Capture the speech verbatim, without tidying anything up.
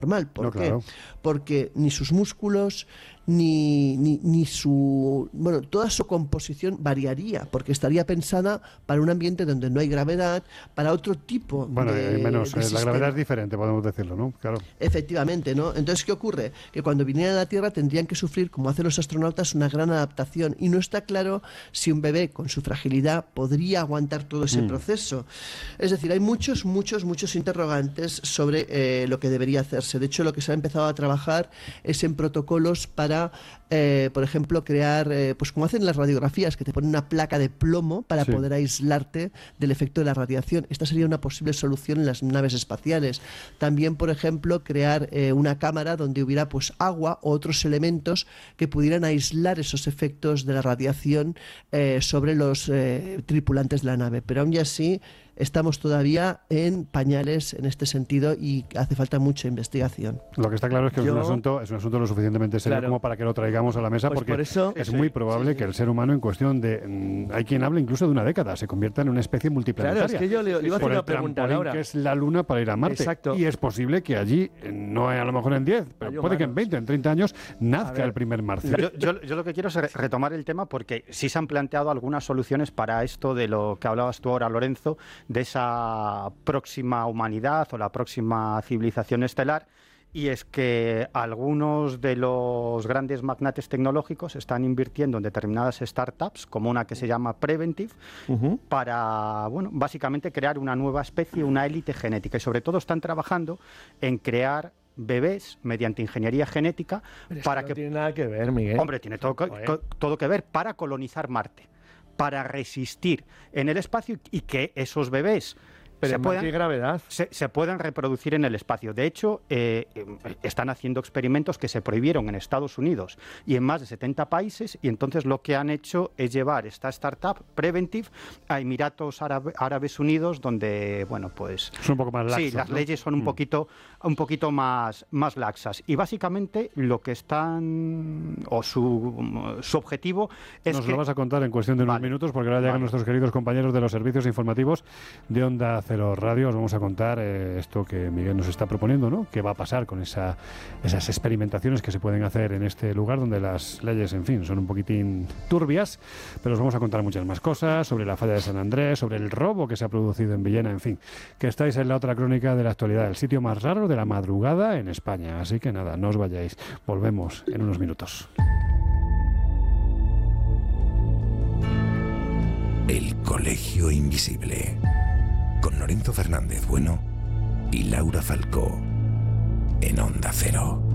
normal. ¿Por no, qué? Claro. Porque ni sus músculos ni, ni, ni su... Bueno, toda su composición variaría, porque estaría pensada para un ambiente donde no hay gravedad, para otro tipo bueno, de... Bueno, menos, de eh, la sistema. gravedad es diferente, podemos decirlo, ¿no? Claro. Efectivamente, ¿no? Entonces, ¿qué ocurre? Que cuando vinieran a la Tierra tendrían que sufrir, como hacen los astronautas, una gran adaptación, y no está claro si un bebé con su fragilidad podría aguantar todo ese mm. proceso. Es decir, hay muchos, muchos, muchos interrogantes sobre eh, lo que debería hacerse. De hecho, lo que se ha empezado a trabajar es en protocolos para, eh, por ejemplo, crear, eh, pues como hacen las radiografías, que te ponen una placa de plomo para sí. poder aislarte del efecto de la radiación. Esta sería una posible solución en las naves espaciales. También, por ejemplo, crear eh, una cámara donde hubiera pues agua o otros elementos que pudieran aislar esos efectos de la radiación eh, sobre los eh, tripulantes de la nave. Pero aún y así estamos todavía en pañales en este sentido y hace falta mucha investigación. Lo que está claro es que Yo, es, un asunto, es un asunto lo suficientemente serio claro. como para que lo traigamos a la mesa, pues porque por eso, sí, es muy probable sí, sí. que el ser humano en cuestión de... Mmm, hay quien habla incluso de una década, se convierta en una especie multiplanetaria. Claro, es que yo le, le iba a hacer una pregunta ahora. Que es la Luna para ir a Marte. Exacto. Y es posible que allí, no a lo mejor en diez, pero Yo, puede manos. que en veinte, en treinta años, nazca el primer marciano. Yo, yo, yo lo que quiero es retomar el tema porque sí se han planteado algunas soluciones para esto de lo que hablabas tú ahora, Lorenzo, de esa próxima humanidad o la próxima civilización estelar, y es que algunos de los grandes magnates tecnológicos están invirtiendo en determinadas startups, como una que se llama Preventive, uh-huh. para, bueno, básicamente crear una nueva especie, una élite genética, y sobre todo están trabajando en crear bebés mediante ingeniería genética. Pero para no que tiene nada que ver, Miguel. Hombre, tiene todo, co- todo que ver para colonizar Marte, para resistir en el espacio y que esos bebés Pero se, puedan, gravedad. Se, se puedan reproducir en el espacio. De hecho, eh, están haciendo experimentos que se prohibieron en Estados Unidos y en más de setenta países, y entonces lo que han hecho es llevar esta startup Preventive a Emiratos Árabe, Árabes Unidos, donde, bueno, pues... Son un poco más laxos, Sí, las ¿no? leyes son un mm. poquito, un poquito más, más laxas. Y básicamente lo que están... o su, su objetivo es Nos que... lo vas a contar en cuestión de unos vale. minutos, porque ahora llegan vale. nuestros queridos compañeros de los servicios informativos de Onda Cero Radio. Os vamos a contar eh, esto que Miguel nos está proponiendo, ¿no? ¿Qué va a pasar con esa, esas experimentaciones que se pueden hacer en este lugar donde las leyes, en fin, son un poquitín turbias? Pero os vamos a contar muchas más cosas sobre la falla de San Andrés, sobre el robo que se ha producido en Villena, en fin, que estáis en la otra crónica de la actualidad, el sitio más raro de la madrugada en España. Así que nada, no os vayáis. Volvemos en unos minutos. El Colegio Invisible, con Lorenzo Fernández Bueno y Laura Falcó, en Onda Cero.